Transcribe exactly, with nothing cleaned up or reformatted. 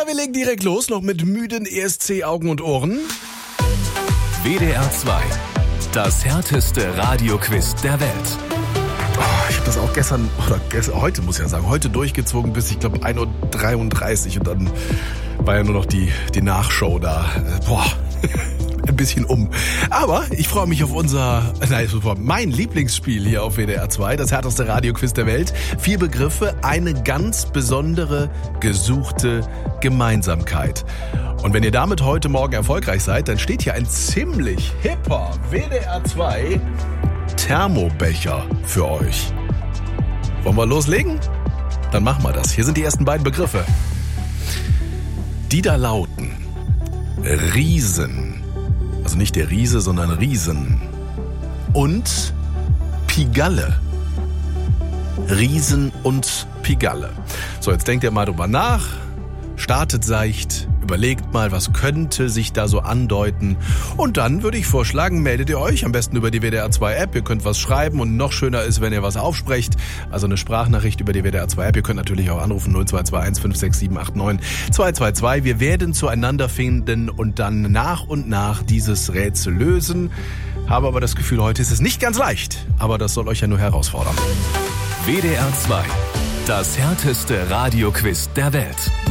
Ja, wir legen direkt los, noch mit müden E S C-Augen und Ohren. W D R zwei, das härteste Radioquiz der Welt. Oh, ich habe das auch gestern, oder gestern, heute muss ich ja sagen, heute durchgezogen bis, ich glaube, ein Uhr dreiunddreißig und dann war ja nur noch die, die Nachshow da. Boah, ein bisschen um. Aber ich freue mich auf unser, nein, mein Lieblingsspiel hier auf W D R zwei, das härteste Radioquiz der Welt. Vier Begriffe, eine ganz besondere, gesuchte Gemeinsamkeit. Und wenn ihr damit heute Morgen erfolgreich seid, dann steht hier ein ziemlich hipper W D R zwei Thermobecher für euch. Wollen wir loslegen? Dann machen wir das. Hier sind die ersten beiden Begriffe. Die da lauten Riesen. Also nicht der Riese, sondern Riesen. Und Pigalle. Riesen und Pigalle. So, jetzt denkt ihr mal drüber nach. Startet seicht, überlegt mal, was könnte sich da so andeuten. Und dann würde ich vorschlagen, meldet ihr euch am besten über die W D R zwei App. Ihr könnt was schreiben und noch schöner ist, wenn ihr was aufsprecht. Also eine Sprachnachricht über die W D R zwei App. Ihr könnt natürlich auch anrufen null zwei zwei eins fünf sechs sieben acht neun zwei zwei zwei. Wir werden zueinander finden und dann nach und nach dieses Rätsel lösen. Habe aber das Gefühl, heute ist es nicht ganz leicht. Aber das soll euch ja nur herausfordern. W D R zwei, das härteste Radioquiz der Welt.